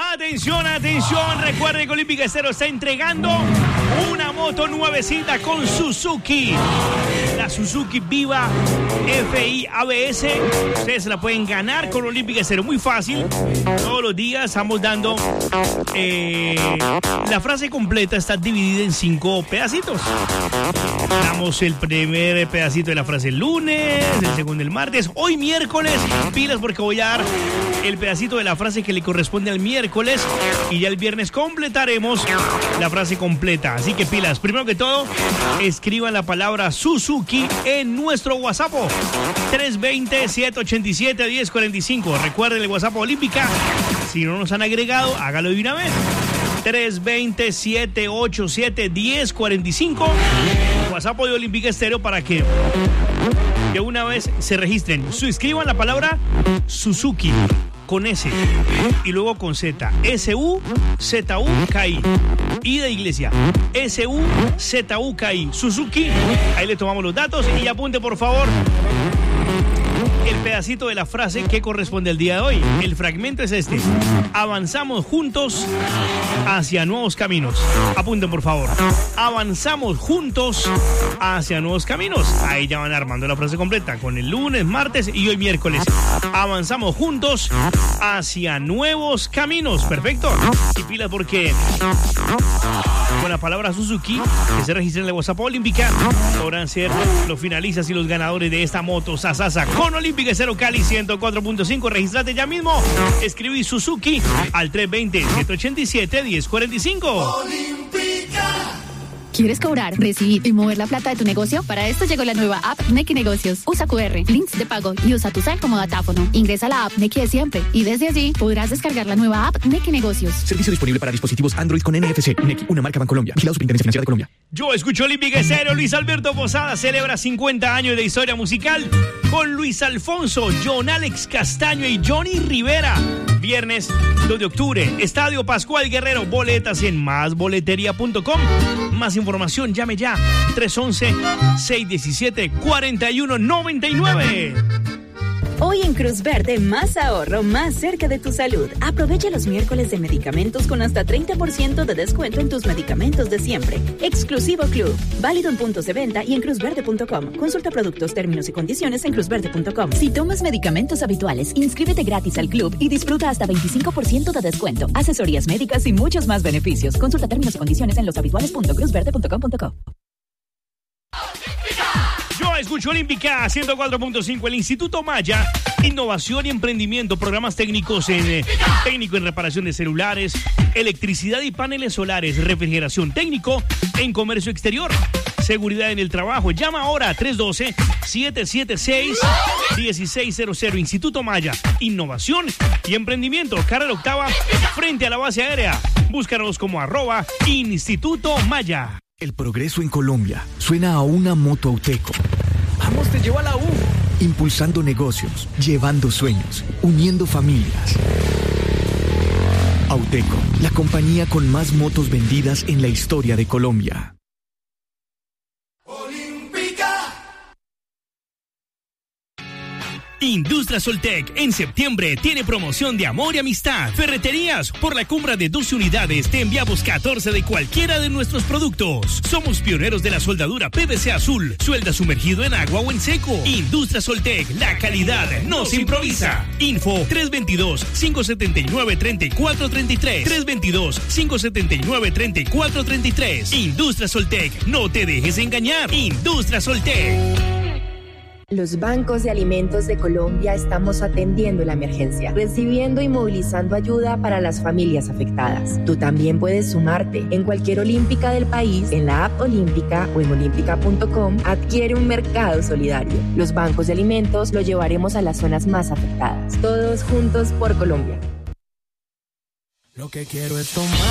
Atención, atención. Recuerde que Olímpica Estéreo está entregando una moto nuevecita con Suzuki. La Suzuki Viva FI ABS. Ustedes la pueden ganar con Olímpica Estéreo. Muy fácil. Todos los días estamos dando... la frase completa está dividida en 5 pedacitos. Damos el primer pedacito de la frase el lunes, el segundo el martes. Hoy miércoles, pilas porque voy a dar el pedacito de la frase que le corresponde al miércoles y ya el viernes completaremos la frase completa. Así que pilas, primero que todo, escriban la palabra Suzuki en nuestro WhatsApp 320-787-1045. Recuerden el WhatsApp Olímpica. Si no nos han agregado, hágalo de una vez. 320-787-1045. WhatsApp de Olímpica Estéreo para que de una vez se registren. Escriban la palabra Suzuki con S y luego con Z. S-U-Z-U-K-I. I de iglesia. S-U-Z-U-K-I. Suzuki. Ahí le tomamos los datos y apunte por favor el pedacito de la frase que corresponde al día de hoy. El fragmento es este: avanzamos juntos hacia nuevos caminos. Apunten por favor. Avanzamos juntos hacia nuevos caminos. Ahí ya van armando la frase completa con el lunes, martes y hoy miércoles. Avanzamos juntos hacia nuevos caminos. Perfecto. Y pilas porque con la palabra Suzuki que se registra en la WhatsApp Olímpica podrán ser los finalistas y los ganadores de esta moto Sasasa con Olímpica Estéreo Cali 104.5. Regístrate ya mismo. Escribí Suzuki al 320-787-1045. ¿Quieres cobrar, recibir y mover la plata de tu negocio? Para esto llegó la nueva app Nequi Negocios. Usa QR, links de pago y usa tu cel como datáfono. Ingresa a la app Nequi de siempre y desde allí podrás descargar la nueva app Nequi Negocios. Servicio disponible para dispositivos Android con NFC. Nequi, una marca Bancolombia. Vigilado Superintendencia Financiera de Colombia. Yo escucho Olímpica Estéreo. Luis Alberto Posada celebra 50 años de historia musical con Luis Alfonso, John Alex Castaño y Johnny Rivera. Viernes 2 de octubre, Estadio Pascual Guerrero. Boletas en másboletería.com. Más información, llame ya. 311-617-4199. Hoy en Cruz Verde, más ahorro, más cerca de tu salud. Aprovecha los miércoles de medicamentos con hasta 30% de descuento en tus medicamentos de siempre. Exclusivo Club. Válido en puntos de venta y en cruzverde.com. Consulta productos, términos y condiciones en cruzverde.com. Si tomas medicamentos habituales, inscríbete gratis al club y disfruta hasta 25% de descuento, asesorías médicas y muchos más beneficios. Consulta términos y condiciones en loshabituales.cruzverde.com.co. Yo escucho Olímpica 104.5. El Instituto Maya, innovación y emprendimiento, programas técnicos técnico en reparación de celulares, electricidad y paneles solares, refrigeración, técnico en comercio exterior, seguridad en el trabajo. Llama ahora 312-776-1600. Instituto Maya, innovación y emprendimiento. Carrera Octava frente a la base aérea. Búscanos como @Instituto Maya. El progreso en Colombia suena a una moto Auteco. ¡Vamos, te llevo a la U! Impulsando negocios, llevando sueños, uniendo familias. Auteco, la compañía con más motos vendidas en la historia de Colombia. Industria Soltec en septiembre tiene promoción de amor y amistad. Ferreterías, por la compra de 12 unidades te enviamos 14 de cualquiera de nuestros productos. Somos pioneros de la soldadura PVC azul, suelda sumergido en agua o en seco. Industria Soltec, la calidad no se improvisa. Info 322-579-3433. 322-579-3433. Industria Soltec, no te dejes engañar. Industria Soltec. Los bancos de alimentos de Colombia estamos atendiendo la emergencia, recibiendo y movilizando ayuda para las familias afectadas. Tú también puedes sumarte. En cualquier olímpica del país, en la app Olímpica o en olímpica.com, adquiere un mercado solidario. Los bancos de alimentos lo llevaremos a las zonas más afectadas. Todos juntos por Colombia. Lo que quiero es tomar.